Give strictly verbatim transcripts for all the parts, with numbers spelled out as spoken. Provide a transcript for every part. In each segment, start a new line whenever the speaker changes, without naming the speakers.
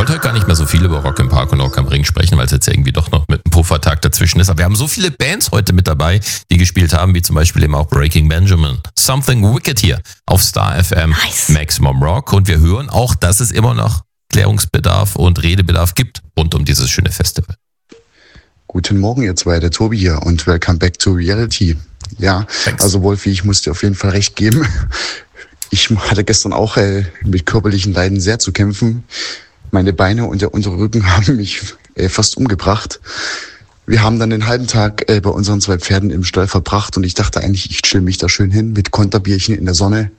wollte heute gar nicht mehr so viel über Rock im Park und Rock am Ring sprechen, weil es jetzt irgendwie doch noch mit einem Puffertag dazwischen ist. Aber wir haben so viele Bands heute mit dabei, die gespielt haben, wie zum Beispiel eben auch Breaking Benjamin, Something Wicked hier auf Star F M,
Nice.
Maximum Rock. Und wir hören auch, dass es immer noch Klärungsbedarf und Redebedarf gibt rund um dieses schöne Festival.
Guten Morgen, ihr zwei, der Tobi hier und welcome back to reality. Ja,
Thanks.
also Wolfi, ich muss dir auf jeden Fall recht geben. Ich hatte gestern auch äh, mit körperlichen Leiden sehr zu kämpfen. Meine Beine und der untere Rücken haben mich äh, fast umgebracht. Wir haben dann den halben Tag äh, bei unseren zwei Pferden im Stall verbracht und ich dachte eigentlich, ich chill mich da schön hin mit Konterbierchen in der Sonne.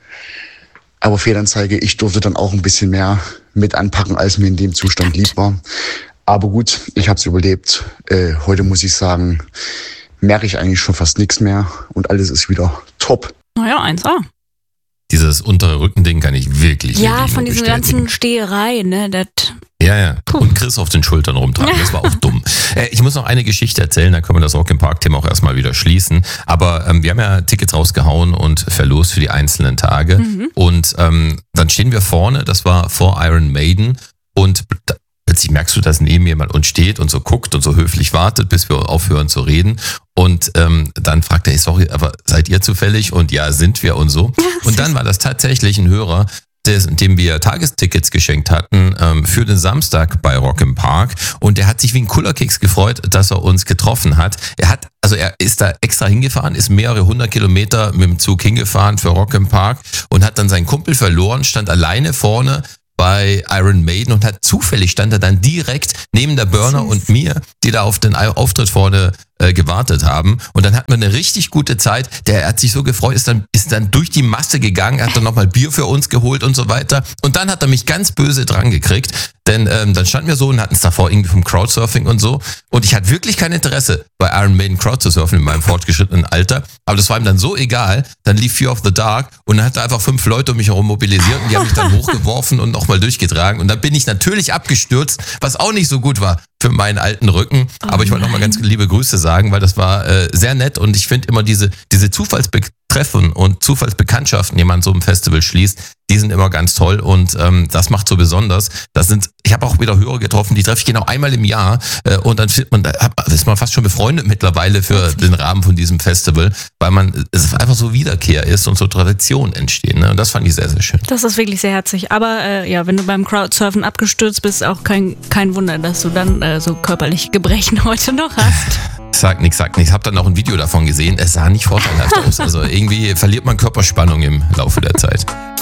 Aber Fehlanzeige, ich durfte dann auch ein bisschen mehr mit anpacken, als mir in dem Zustand lieb war. Aber gut, ich habe es überlebt. Äh, heute muss ich sagen, merke ich eigentlich schon fast nichts mehr und alles ist wieder top.
Naja, eins A.
Dieses untere Rückending kann ich wirklich
Ja,
wirklich
von
nur
diesen
bestätigen.
ganzen Stehereien, ne? Das.
Ja, ja. Und Chris auf den Schultern rumtragen, das war auch dumm. Äh, ich muss noch eine Geschichte erzählen, dann können wir das Rock im Park-Thema auch erstmal wieder schließen. Aber ähm, wir haben ja Tickets rausgehauen und verlost für die einzelnen Tage. Mhm. Und ähm, dann stehen wir vorne, das war vor Iron Maiden. Und da, plötzlich merkst du, dass neben jemand uns steht und so guckt und so höflich wartet, bis wir aufhören zu reden. Und ähm, dann fragt er, sorry, aber seid ihr zufällig? Und ja, sind wir und so. Und dann war das tatsächlich ein Hörer, dem wir Tagestickets geschenkt hatten ähm, für den Samstag bei Rock im Park. Und der hat sich wie ein Kullerkeks gefreut, dass er uns getroffen hat. Er hat, also er ist da extra hingefahren, ist mehrere hundert Kilometer mit dem Zug hingefahren für Rock im Park und hat dann seinen Kumpel verloren, stand alleine vorne bei Iron Maiden und hat zufällig stand er dann direkt neben der Burner
Süß.
und mir, die da auf den Auftritt vorne äh, gewartet haben. Und dann hatten wir eine richtig gute Zeit. Der hat sich so gefreut, ist dann, ist dann durch die Masse gegangen, hat dann nochmal Bier für uns geholt und so weiter. Und dann hat er mich ganz böse dran gekriegt, denn ähm, dann standen wir so und hatten es davor irgendwie vom Crowdsurfing und so. Und ich hatte wirklich kein Interesse, bei Iron Maiden Crowd zu surfen in meinem fortgeschrittenen Alter. Aber das war ihm dann so egal. Dann lief Fear of the Dark und dann hat er einfach fünf Leute um mich herum mobilisiert und die haben mich dann hochgeworfen und nochmal durchgetragen. Und dann bin ich natürlich abgestürzt, was auch nicht so gut war für meinen alten Rücken.
Oh
Aber ich wollte nochmal ganz liebe Grüße sagen, weil das war äh, sehr nett und ich finde immer diese, diese Zufallstreffen und Zufallsbekanntschaften, die man so im Festival schließt, die sind immer ganz toll und ähm, das macht so besonders. Das sind, ich habe auch wieder Hörer getroffen, die treffe ich genau einmal im Jahr äh, und dann findet man, da ist man fast schon befreundet mittlerweile für den Rahmen von diesem Festival, weil man es einfach so Wiederkehr ist und so Traditionen entstehen. Ne? Und das fand ich sehr, sehr schön.
Das ist wirklich sehr herzig. Aber äh, ja, wenn du beim Crowdsurfen abgestürzt bist, auch kein, kein Wunder, dass du dann äh, so körperliche Gebrechen heute noch hast.
Sag nichts, sag nichts. Ich habe dann noch ein Video davon gesehen. Es sah nicht vorteilhaft aus. Also irgendwie verliert man Körperspannung im Laufe der Zeit.